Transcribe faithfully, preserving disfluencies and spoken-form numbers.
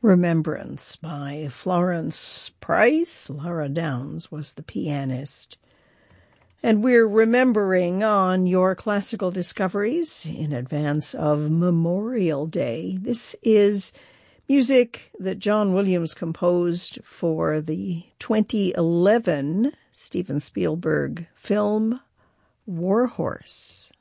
Remembrance by Florence Price. Laura Downs was the pianist. And we're remembering on your classical discoveries in advance of Memorial Day. This is music that John Williams composed for the twenty eleven Steven Spielberg film War Horse.